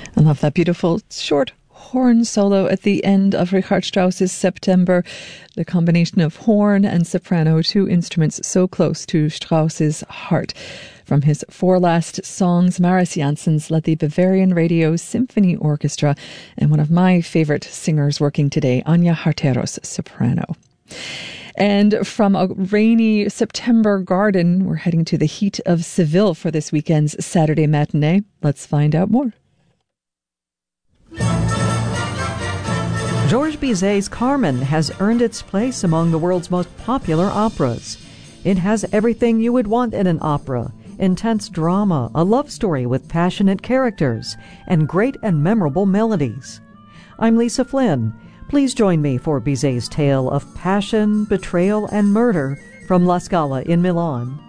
I love that beautiful short horn solo at the end of Richard Strauss's September. The combination of horn and soprano, two instruments so close to Strauss's heart. From his four last songs, Maris Janssens led the Bavarian Radio Symphony Orchestra and one of my favorite singers working today, Anya Harteros, soprano. And from a rainy September garden, we're heading to the heat of Seville for this weekend's Saturday matinee. Let's find out more. Georges Bizet's Carmen has earned its place among the world's most popular operas. It has everything you would want in an opera: intense drama, a love story with passionate characters, and great and memorable melodies. I'm Lisa Flynn. Please join me for Bizet's tale of passion, betrayal, and murder from La Scala in Milan.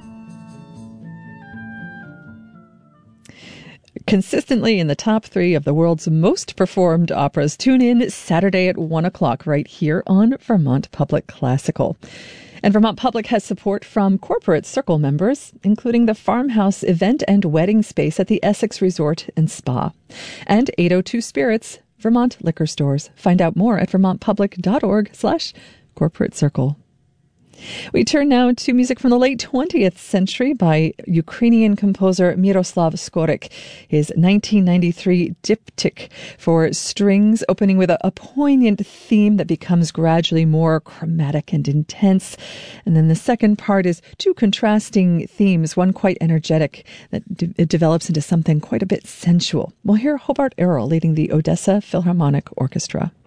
Consistently in the top 3 of the world's most performed operas. Tune in Saturday at 1 o'clock right here on Vermont Public Classical. And Vermont Public has support from Corporate Circle members, including the Farmhouse event and wedding space at the Essex Resort and Spa, and 802 Spirits, Vermont liquor stores. Find out more at vermontpublic.org/corporate circle. We turn now to music from the late 20th century by Ukrainian composer Miroslav Skorik. His 1993 diptych for strings, opening with a poignant theme that becomes gradually more chromatic and intense. And then the second part is two contrasting themes, one quite energetic that it develops into something quite a bit sensual. We'll hear Hobart Errol leading the Odessa Philharmonic Orchestra.